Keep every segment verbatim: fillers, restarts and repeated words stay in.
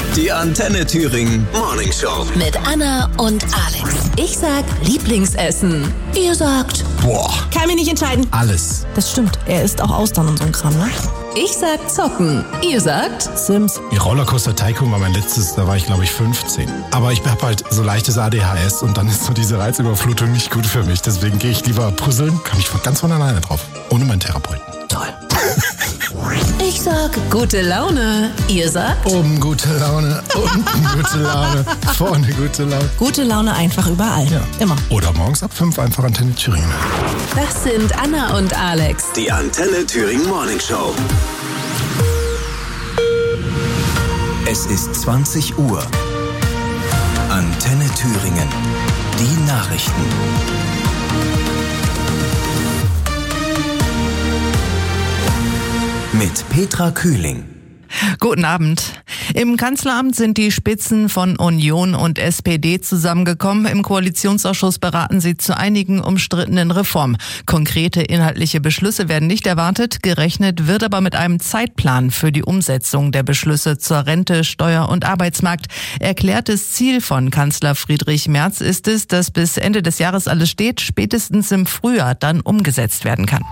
Die Antenne Thüringen Morning Show. Mit Anna und Alex. Ich sag Lieblingsessen. Ihr sagt... Boah. Kann mich nicht entscheiden. Alles. Das stimmt. Er isst auch Austern und so ein Kram, ne? Ich sag Zocken. Ihr sagt... Sims. Die Rollercoaster Tycoon war mein letztes, da war ich glaube ich fünfzehn. Aber ich habe halt so leichtes A D H S und dann ist so diese Reizüberflutung nicht gut für mich. Deswegen gehe ich lieber puzzeln, komme ich ganz von alleine drauf. Ohne meinen Therapeuten. Toll. Ich sag gute Laune. Ihr sagt... Oben gute Laune, unten gute Laune, vorne gute Laune. Gute Laune einfach überall. Ja. Immer. Oder morgens ab fünf einfach Antenne Thüringen. Das sind Anna und Alex. Die Antenne Thüringen Morning Show. Es ist zwanzig Uhr. Antenne Thüringen. Die Nachrichten. Mit Petra Kühling. Guten Abend. Im Kanzleramt sind die Spitzen von Union und S P D zusammengekommen. Im Koalitionsausschuss beraten sie zu einigen umstrittenen Reformen. Konkrete inhaltliche Beschlüsse werden nicht erwartet. Gerechnet wird aber mit einem Zeitplan für die Umsetzung der Beschlüsse zur Rente, Steuer- und Arbeitsmarkt. Erklärtes Ziel von Kanzler Friedrich Merz ist es, dass bis Ende des Jahres alles steht, spätestens im Frühjahr dann umgesetzt werden kann.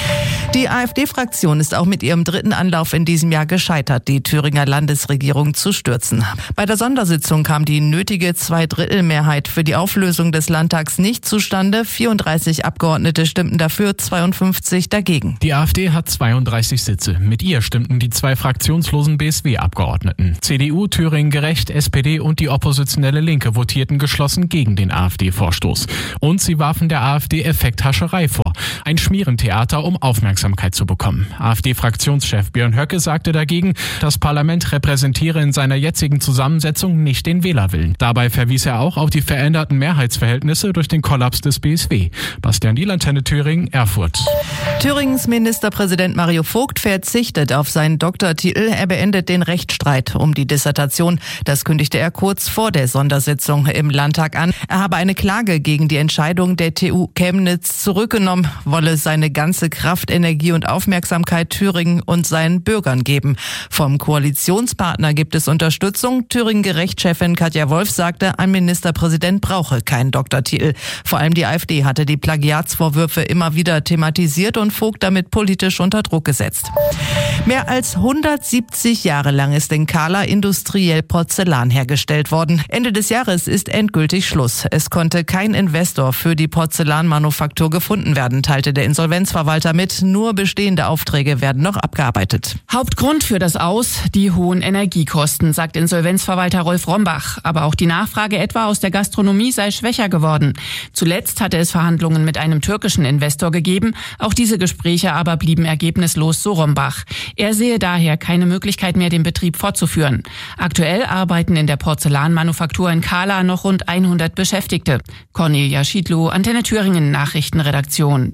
Die AfD-Fraktion ist auch mit ihrem dritten Anlauf in diesem Jahr gescheitert, die Thüringer Landesregierung zu stürzen. Bei der Sondersitzung kam die nötige Zweidrittelmehrheit für die Auflösung des Landtags nicht zustande. vierunddreißig Abgeordnete stimmten dafür, zweiundfünfzig dagegen. Die AfD hat zweiunddreißig Sitze. Mit ihr stimmten die zwei fraktionslosen B S W-Abgeordneten. C D U, Thüringen Gerecht, S P D und die oppositionelle Linke votierten geschlossen gegen den AfD-Vorstoß. Und sie warfen der AfD Effekthascherei vor. Ein Schmierentheater, um Aufmerksamkeit zu bekommen. AfD-Fraktionschef Björn Höcke sagte dagegen, das Parlament repräsentiere in seiner jetzigen Zusammensetzung nicht den Wählerwillen. Dabei verwies er auch auf die veränderten Mehrheitsverhältnisse durch den Kollaps des B S W. Bastian Diel, Antenne Thüringen, Erfurt. Thüringens Ministerpräsident Mario Vogt verzichtet auf seinen Doktortitel. Er beendet den Rechtsstreit um die Dissertation. Das kündigte er kurz vor der Sondersitzung im Landtag an. Er habe eine Klage gegen die Entscheidung der T U Chemnitz zurückgenommen, wolle seine ganze Kraft, Energie und Aufmerksamkeit Thüringen und seinen Bürgern geben. Vom Koalitionspartner gibt es Unterstützung. Thüringen-Gerecht-Chefin Katja Wolf sagte, ein Ministerpräsident brauche keinen Doktortitel. Vor allem die AfD hatte die Plagiatsvorwürfe immer wieder thematisiert und Vogt damit politisch unter Druck gesetzt. Mehr als hundertsiebzig Jahre lang ist in Kala industriell Porzellan hergestellt worden. Ende des Jahres ist endgültig Schluss. Es konnte kein Investor für die Porzellanmanufaktur gefunden werden, teilte der Insolvenzverwalter mit. Nur bestehende Aufträge werden noch abgearbeitet. Hauptgrund für das Aus, die hohen Energiekosten, sagt Insolvenzverwalter Rolf Rombach. Aber auch die Nachfrage etwa aus der Gastronomie sei schwächer geworden. Zuletzt hatte es Verhandlungen mit einem türkischen Investor gegeben. Auch diese Gespräche aber blieben ergebnislos, so Rombach. Er sehe daher keine Möglichkeit mehr, den Betrieb fortzuführen. Aktuell arbeiten in der Porzellanmanufaktur in Kala noch rund hundert Beschäftigte. Cornelia Schiedlow, Antenne Thüringen Nachrichtenredaktion.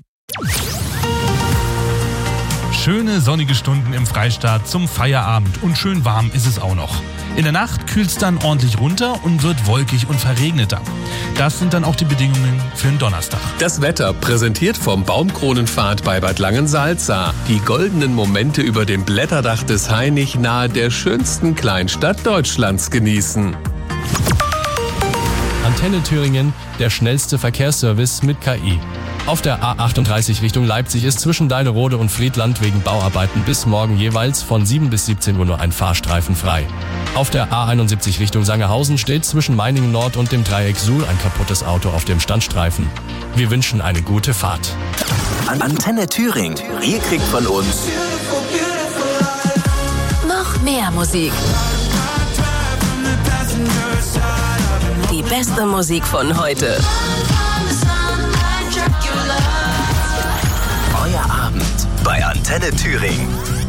Schöne sonnige Stunden im Freistaat zum Feierabend und schön warm ist es auch noch. In der Nacht kühlt es dann ordentlich runter und wird wolkig und verregneter. Das sind dann auch die Bedingungen für den Donnerstag. Das Wetter präsentiert vom Baumkronenpfad bei Bad Langensalza. Die goldenen Momente über dem Blätterdach des Hainich nahe der schönsten Kleinstadt Deutschlands genießen. Antenne Thüringen, der schnellste Verkehrsservice mit K I. Auf der A achtunddreißig Richtung Leipzig ist zwischen Deilerode und Friedland wegen Bauarbeiten bis morgen jeweils von sieben bis siebzehn Uhr nur ein Fahrstreifen frei. Auf der A einundsiebzig Richtung Sangerhausen steht zwischen Meiningen Nord und dem Dreieck Suhl ein kaputtes Auto auf dem Standstreifen. Wir wünschen eine gute Fahrt. Antenne Thüringen. Ihr kriegt von uns noch mehr Musik. Die beste Musik von heute. Euer Abend bei Antenne Thüringen.